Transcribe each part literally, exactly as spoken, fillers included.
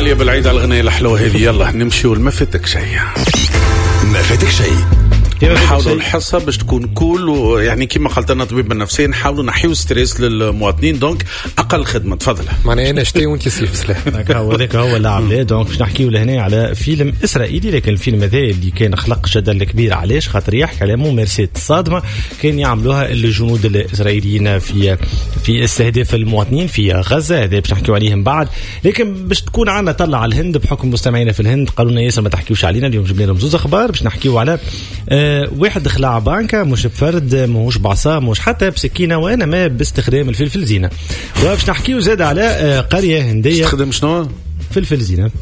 عليا بالعيد على الغنية الحلوة هذه. يلا نمشيو ما فاتك شيء ما فاتك شيء نحاولوا الحصة باش تكون كول ويعني كما قلت لنا طبيب النفسي نحاولوا نحيو ستريس للمواطنين. دونك أقل خدمة. تفضل. معناها أنا شتي وأنت سيف سلاح. هو ذاك هو اللاعب لا. دونك باش نحكيو لهنا على فيلم إسرائيلي، لكن الفيلم هذا اللي كان خلق جدل كبير. علاش؟ خاطر يحكي على ممارسات صادمة كان يعملوها الجنود الإسرائيليين في في استهداف المواطنين في غزة. هذا باش نحكيو عليهم بعد. لكن باش تكون عنا طلع على الهند بحكم مستمعينا في الهند قالوا لنا ياسر ما تحكيوش علينا. اليوم جبنا لهم زوز أخبار باش نحكيو على أه واحد خلع بانكا مش بفرد ماهوش بعصا مش حتى بسكينه وانا ما باستخدام الفلفل زينه. وباش نحكيو زاد على قريه هنديه تستخدم شنو فلفل زينه.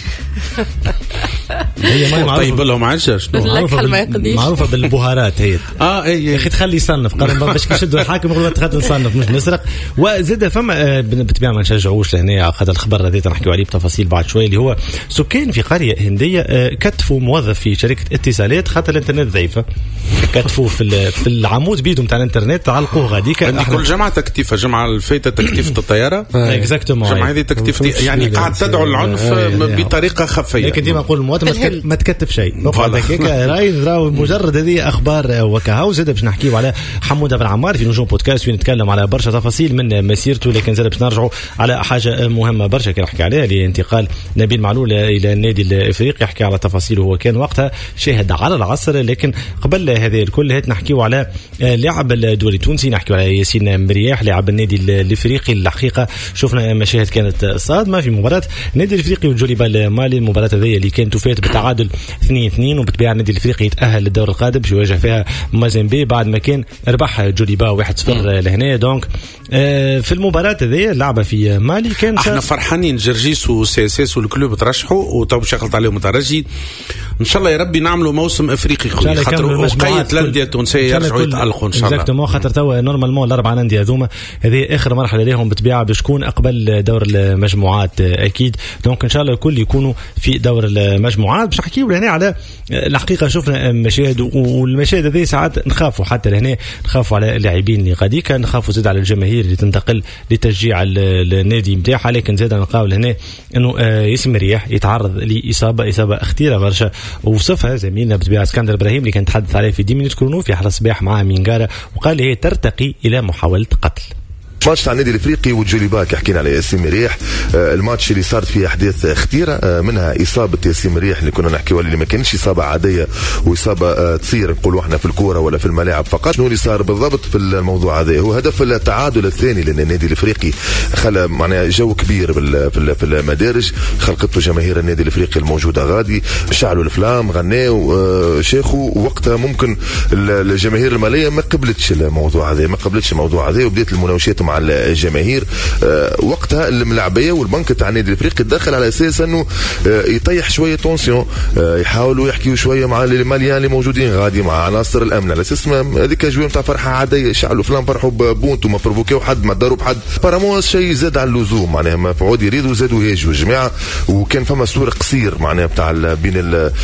هي ما معروفه طيب لهم عشا شنو معروفه بال... معروفه بالبهارات هي. اه اي يا اخي تخلي يصنف قرن باش كيشدوا الحاكم يقولوا تخاطر نصنف مش نسرق. وزاد فما بالطبيعه ما نشجعوش لهنا هذا الخبر هذا نحكيو عليه بتفاصيل بعد شويه اللي هو سكان في قريه هنديه كتفوا موظف في شركه اتصالات خاطر الانترنت ضعيفه. كتفوا في في العمود بيدهم تاع الانترنت علقوه غاديك. عندي كل جمعه تكتيفه جمعه الفايته تكتيفه الطياره اكزاكتومون. جمعه هذه تكتيف يعني قاعد تدعو العنف بطريقه خفيه. لكن ديما نقول المواطن ما تكتف شيء نقعد هكاك راي راو مجرد هذه اخبار وكهو. زاد باش نحكيو على حموده بن عمار في نجوم بودكاست وين نتكلم على برشا تفاصيل من مسيرته. لكن زاد باش نرجعوا على حاجه مهمه برشا كي نحكي عليها لانتقال نبيل معلول الى النادي الافريقي. يحكي على تفاصيله هو كان وقتها شاهد على العصر. لكن قبل هذه الكل هات نحكيو على لاعب الدوري التونسي. نحكيو على ياسين مرياح لاعب النادي الافريقي. الحقيقه شفنا مشاهد كانت صادمه في مباراه النادي الافريقي وجوليبا المالي. المباراه هذه اللي كانت تفات بالتعادل اثنين اثنين وبالطبيعه النادي الافريقي يتاهل للدور القادم باش يواجه فيها مازيمبي بعد ما كان ربح جوليبا واحد صفر لهنا. دونك آه في المباراه هذه اللعبه في مالي كان احنا فرحانين جرجيس وسياسيس والكلوب ترشحوا وتو شغلت عليهم مترجي. ان شاء الله يا ربي نعملوا موسم افريقي خويا خاطر وقايه الانديه التونسيه يرجعوا يتالقوا ان شاء الله. اكزاكتومون خاطر توا نورمالمون الاربعه انديه هذوما هذه اخر مرحله لهم بالطبيعه باش تكون قبل دور المجموعات اكيد. دونك ان شاء الله الكل يكونوا في دور المجموعات. باش نحكيو لهنا على الحقيقه شفنا مشاهد والمشاهد هذه ساعات نخافوا حتى لهنا نخافوا على اللاعبين اللي غاديك نخافوا زاد على الجماهير اللي تنتقل لتشجيع النادي نتاعها. لكن زاد نلقاو لهنا انه ياسين مرياح يتعرض لاصابه اصابه اختيره برشا وصفها زميلنا بالطبيعه اسكندر ابراهيم اللي كان تحدث عليه في ديمينيت كرونو في حلقه الصباح مع مينغارا وقال هي ترتقي الى محاوله قتل. ماتش تاع النادي الافريقي والجوليباك حكينا على ياسين مريح. آه الماتش اللي صارت فيه احداث خطيره آه منها اصابه ياسين مريح اللي كنا نحكيو عليه اللي ما كانش اصابه عاديه واصابه آه تصير نقولوا احنا في الكوره ولا في الملاعب فقط. شنو اللي صار بالضبط في الموضوع هذا؟ هو هدف التعادل الثاني لان النادي الافريقي خلى معناها جو كبير في في المدارج خلقته جماهير النادي الافريقي الموجوده غادي شعلوا الفلام غناوا آه شيخوا. وقتها ممكن الجماهير الماليه ما قبلتش الموضوع هذا ما قبلتش الموضوع هذا وبدات المناوشات مع الجماهير. أه وقتها الملاعبيه والبنك تاع النادي الافريقي تدخل على اساس انه أه يطيح شويه تونسيون أه يحاولوا يحكيوا شويه مع الماليان اللي موجودين غادي مع عناصر الامن على اساس هذيك جويه تاع فرحه عاديه شعلوا فلان فرحوا ببونتو ما بروفوكيو حد ما ضرب حد بارامون شيء زاد على اللزوم معناها ما فعود يريدوا زادوا هيجوا الجماعه. وكان فما صوره قصير معناها بتاع بين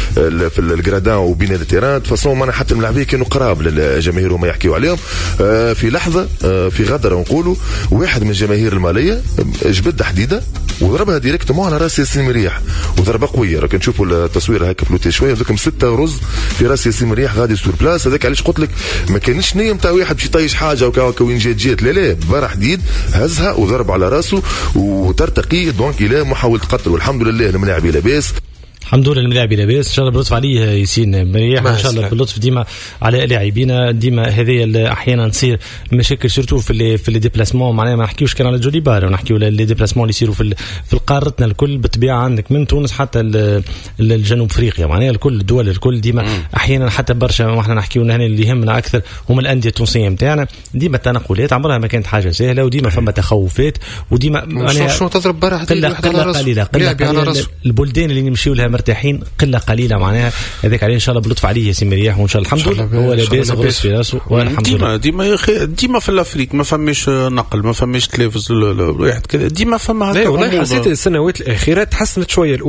في الجرادان وبين التيران فصون معناها حتى الملاعبيه كانوا قراب للجماهير وما يحكيوا عليهم. أه في لحظه أه في غدره نقولوا واحد من الجماهير الماليه جبد حديده وضربها ديريكتومون على راس ياسين مريح وضربه قويه. راك نشوفوا التصوير هكا فلوتي شويه ذوك ستة رز في راس ياسين مريح غادي سور بلاس. هذاك علاش قلت لك ما كانش نيه نتاع واحد باش يطيش حاجه وكا وين جات جات لا لا برا حديد هزها وضرب على راسه وترتقي دونك الى محاوله قتل. والحمد لله الملاعب لاباس الحمد لله الملاعب لاباس. ان شاء الله بلطف عليه ياسين مريح ان شاء الله باللطف ديما على لاعبينا ديما. هذه احيانا تصير مشاكل سورتو في اللي في لي ديبلاسمون معناها ما نحكيوش كان على جولي بار ونحكيو على لي ديبلاسمون اللي يصيروا في في قارتنا الكل بالطبيعه عندك من تونس حتى الجنوب افريقيا معناها الكل الدول الكل ديما احيانا حتى برشا واحنا نحكيو هنا اللي يهمنا اكثر هما الانديه التونسيه نتاعنا ديما التنقلات عمرها ما كانت حاجه سهله وديما فما تخوفات وديما معناها شنو تضرب برا قله قليله قليله البلدان اللي نمشيو لها مرتاحين قله قليله معناها. هذاك عليه ان شاء الله بلطف عليه ياسين مرياح وان شاء الله الحمد لله هو لاباس غرس في راسه والحمد لله. ديما ديما يا اخي ديما في الافريق ما فماش نقل ما فماش تلفز الواحد كذا ديما فما هكا. والله حسيت السنوات الاخيره تحسنت شويه الامور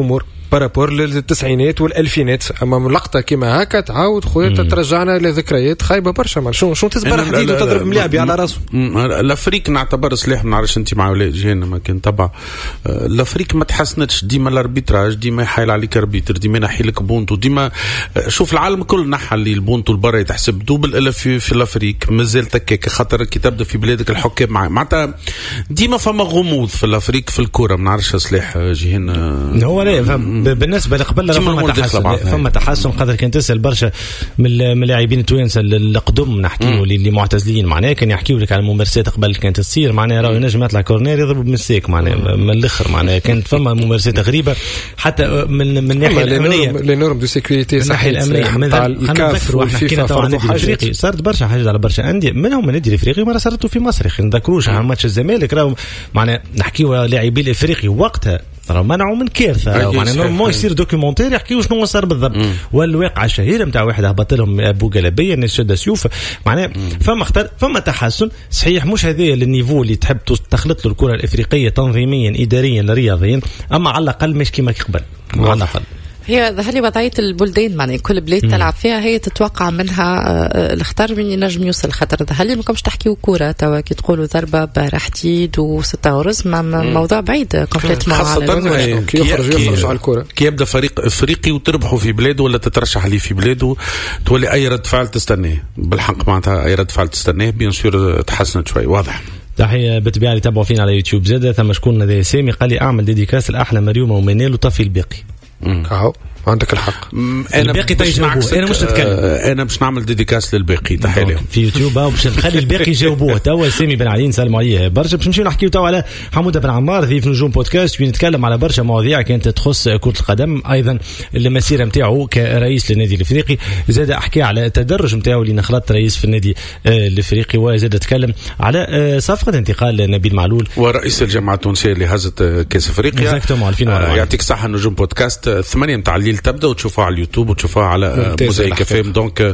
بارابور للتسعينات والألفينات. أما لقطة كما هكا تعاود خويا ترجعنا إلى ذكريات خايبة برشا. شو شو تزبر حديد وتضرب ملاعبي على راسه. الأفريق نعتبر صليح ما نعرفش أنت مع ولا جينا ما كان طبعا الأفريق ما تحسنتش. ديما الاربيتراج ديما يحايل عليك اربيتر ديما ينحي لك بونتو ديما. شوف العالم كل نحى اللي البونتو البرا يتحسب دوبل إلا في في الأفريق مازال تكاك خاطر كي تبدا في بلادك الحكام مع معناتها ديما فما غموض في الأفريق في الكورة ما نعرفش صليح جيهن. هو لا بالنسبة لقبل فما تحسن فما تحسن قدر كان تسأل برشا من اللاعبين التوانسة القدم نحكيو اللي معتزلين معناه كان يحكيو لك على الممارسات قبل كانت تصير معناه راهو ينجم يطلع كورنير يضرب بالمساك معناه من الاخر معناه كانت فما ممارسات غريبة حتى من من الناحية الأمنية لي نورم دو سيكوريتي من الناحية الأمنية. خلينا نذكروا احنا حكينا طبعا النادي الافريقي صارت برشا حاجات على برشا أندية منهم النادي الافريقي مرة صارتوا في مصر خلينا نذكروش على ماتش الزمالك راهو معناه نحكيو لاعبي الافريقي وقتها راه منعوا من كارثه معناه نورمال يصير دوكيومونتير يحكيوا شنو صار بالضبط. والواقعه الشهيره نتاع واحد هبط لهم ابو قلبيه الناس شد سيوف معناه فما اختار فما تحسن صحيح مش هذايا للنيفو اللي تحب تخلط له الكره الافريقيه تنظيميا اداريا رياضيا اما على الاقل مش كيما قبل على الاقل. هي ظهر لي وضعية البلدان معناها كل بلاد تلعب فيها هي تتوقع منها الاختار من ينجم يوصل. خاطر ظهر لي ماكمش تحكيو كورة توا كي تقولوا ضربة بارح حديد وستة ورز موضوع بعيد كومبليتمون على كي يخرج يخرج على الكورة. كي يبدا فريق افريقي وتربحوا في بلاده ولا تترشح ليه في بلاده تولي اي رد فعل تستناه بالحق معناتها اي رد فعل تستناه بيان سور تحسنت شوي واضح. تحية بالطبيعة اللي تابعوا فينا على يوتيوب زاد ثم شكون هذا سامي قال لي اعمل ديديكاس الاحلى مريومة ومنال وطفي الباقي. اهو عندك الحق. انا الباقي تيجاوبوه انا مش نتكلم آه انا باش نعمل ديديكاس للباقي تحيه لهم في يوتيوب باش نخلي الباقي يجاوبوه. توا سامي بن علي نسلموا عليه برشا باش نمشيو نحكيو توا على حموده بن عمار ضيف نجوم بودكاست ونتكلم على برشا مواضيع كانت تخص كرة القدم ايضا المسيره نتاعو كرئيس للنادي الافريقي زاد احكي على التدرج نتاعو اللي نخلط رئيس في النادي الافريقي وزاد تكلم على صفقه انتقال نبيل معلول ورئيس الجامعه التونسيه اللي هزت كاس افريقيا آه يعطيك الصحه نجوم بودكاست ثمانية متاع الليل تبدا وتشوفوها على اليوتيوب وتشوفوها على موزايك فيم دونك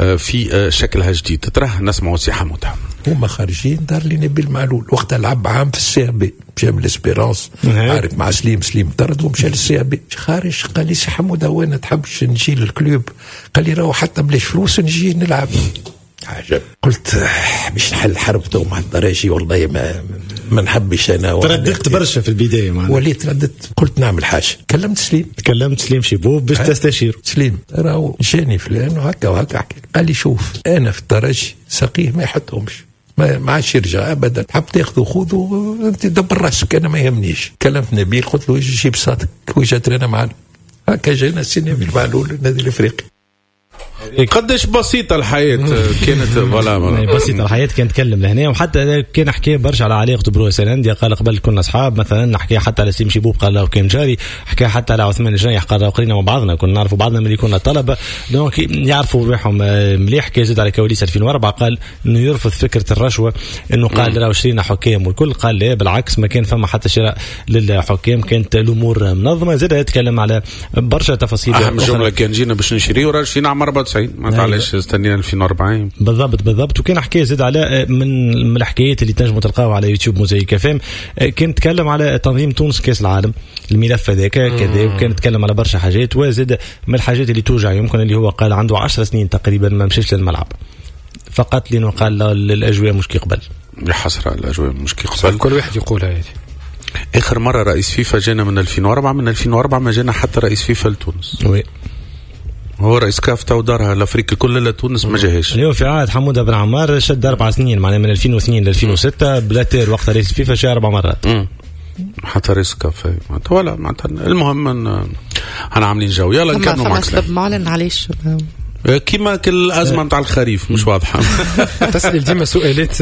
في شكلها جديد تراه نسمعوا سي حموده. هما خارجين دار لي نبيل معلول وقتها لعب عام في السي بي مشى من الاسبيرانس عارف مع سليم سليم طرد ومشى للسي بي خارج قال لي سي حموده وين تحبش نجي للكلوب قال لي راهو حتى بلاش فلوس نجي نلعب عجب. قلت باش نحل حرب تو مع الدراجي والله ما ما نحبش انا ترددت برشا في البدايه معنا وليت ترددت قلت نعمل حاجه كلمت سليم كلمت سليم شيبوب باش تستشير سليم راهو جاني فلان وهكا وهكا حكي قال لي شوف انا في الدراجي سقيه ما يحطهمش ما عادش يرجع ابدا حب تاخذوا خذوا انت دبر راسك انا ما يهمنيش. كلمت نبيل قلت له يجي جيب صادق وجات لنا معنا هكا جينا سي نبيل معلول النادي الافريقي. قديش بسيطة الحياة كانت ولا بسيطة الحياة كانت تكلم لهنا وحتى كان حكي برشا على علاقته بروسا سننديا قال قبل كنا أصحاب مثلا نحكي حتى على سيم شيبوب قال له كان جاري حكى حتى على عثمان الجنيح قال له قرينا مع بعضنا كنا نعرفوا بعضنا ملي كنا طلبة دونك يعرفوا روحهم مليح. كي زاد على كواليس ألفين وأربعة قال إنه يرفض فكرة الرشوة إنه قال راهو شرينا حكام والكل قال لا بالعكس ما كان فما حتى شراء للحكام كانت الأمور منظمة. زاد يتكلم على برشا تفاصيل أهم جملة كان جينا باش نشري وراجل فينا عام أربعة وتسعين ما علاش استنينا ألفين وأربعين بالضبط بالضبط. وكان حكايه زاد على من من الحكايات اللي تنجموا تلقاوها على يوتيوب موزايك فام كان تكلم على تنظيم تونس كاس العالم الملف هذاك كذا وكان تكلم على برشا حاجات وزاد من الحاجات اللي توجع يمكن اللي هو قال عنده عشر سنين تقريبا ما مشيش للملعب فقط لانه قال الاجواء مش كي قبل يا حسره الاجواء مش كي قبل كل واحد يقول هذه. اخر مره رئيس فيفا جانا من ألفين وأربعة من ألفين وأربعة ما جانا حتى رئيس فيفا لتونس وي هو رئيس كاف تو دارها الافريقي كلها لتونس ما جاهش. اليوم في عهد حموده بن عمار شد اربع سنين معناها من ألفين واثنين ل ألفين وستة بلاتير وقت رئيس فيفا شا اربع مرات مم. حتى رئيس كاف معناتها ولا معناتها المهم ان انا عاملين جو يلا نكملوا معك سبب معلن علاش كيما كل الازمه نتاع الخريف مش واضحه. تسال ديما سؤالات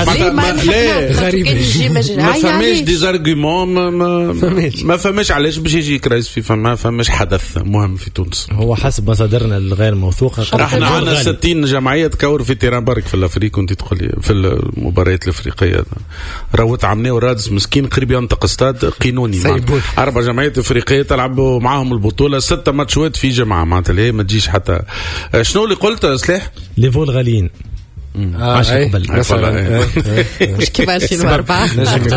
لا غريبه ما فماش ديزارغيومون ما ما فماش علاش باش يجي رئيس فيفا ما فماش حدث مهم في تونس. هو حسب مصادرنا الغير موثوقه احنا عندنا ستين جمعيه تكور في تيران برك في الافريق وانت تقولي في المباريات الافريقيه روت عمناه ورادس مسكين قريب ينطق استاد قانوني اربع جمعيات افريقيه تلعبوا معاهم البطوله ستة ماتشات في جمعه معناتها ما تجيش حتى شنو اللي قلت سلاح لي فول غاليين عشان قبل مش كيما ألفين وأربعة